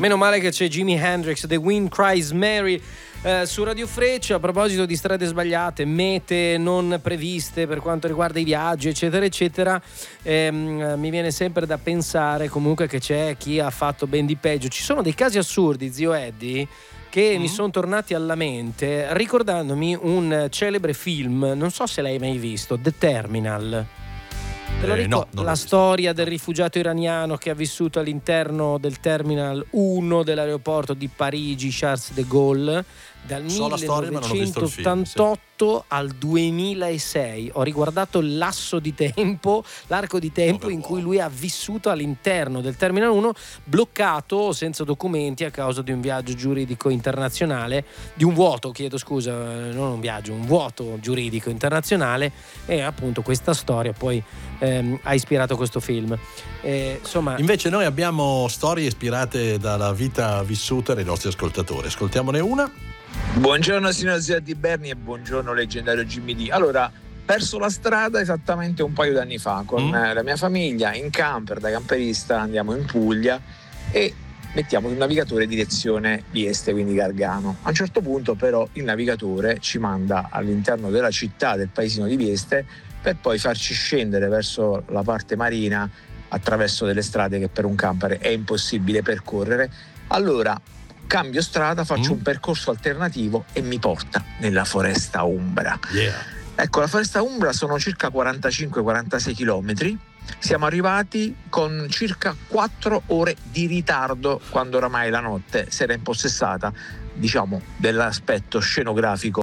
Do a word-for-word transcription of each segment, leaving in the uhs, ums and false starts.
Meno male che c'è Jimi Hendrix, The Wind Cries Mary eh, su Radio Freccia. A proposito di strade sbagliate, mete non previste per quanto riguarda i viaggi, eccetera eccetera, ehm, mi viene sempre da pensare comunque che c'è chi ha fatto ben di peggio. Ci sono dei casi assurdi, zio Eddie, che mm. mi sono tornati alla mente ricordandomi un celebre film, non so se l'hai mai visto, The Terminal. Te lo Eh, ricordo, no, la storia del rifugiato iraniano che ha vissuto all'interno del Terminal uno dell'aeroporto di Parigi Charles de Gaulle dal so la storia, ma non ho visto il film, millenovecentottantotto sì. al duemilasei. Ho riguardato l'asso di tempo, l'arco di tempo in cui lui ha vissuto all'interno del Terminal uno, bloccato senza documenti a causa di un viaggio giuridico internazionale, di un vuoto, chiedo scusa, non un viaggio, un vuoto giuridico internazionale, e appunto questa storia poi ehm, ha ispirato questo film. E, insomma, invece noi abbiamo storie ispirate dalla vita vissuta dai nostri ascoltatori. Ascoltiamone una. Buongiorno signor Zia Di Berni e buongiorno leggendario Jimmy D. Allora, perso la strada esattamente un paio d'anni fa con mm. la mia famiglia in camper, da camperista andiamo in Puglia e mettiamo sul navigatore direzione Vieste, quindi Gargano. A un certo punto però il navigatore ci manda all'interno della città del paesino di Vieste per poi farci scendere verso la parte marina attraverso delle strade che per un camper è impossibile percorrere. Allora cambio strada, faccio mm. un percorso alternativo e mi porta nella foresta umbra. Yeah. Ecco, la foresta umbra sono circa quarantacinque quarantasei chilometri. Siamo arrivati con circa quattro ore di ritardo quando oramai la notte si era impossessata, diciamo, dell'aspetto scenografico.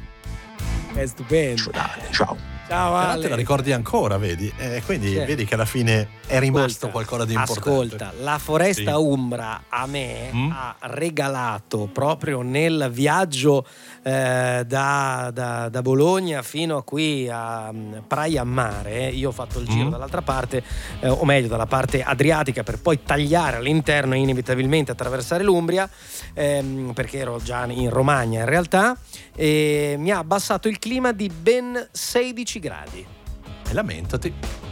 È stupendo. Ciao. Ciao Ale. Te la ricordi ancora, vedi? Eh, quindi Sì. vedi che alla fine è rimasto Ascolta, qualcosa di importante. Ascolta, la foresta sì. umbra a me mm? ha regalato proprio nel viaggio eh, da, da, da Bologna fino a qui a Praia Mare. Io ho fatto il giro mm? dall'altra parte, eh, o meglio dalla parte adriatica, per poi tagliare all'interno e inevitabilmente attraversare l'Umbria, ehm, perché ero già in Romagna in realtà, e mi ha abbassato il clima di ben sedici gradi. E lamentati.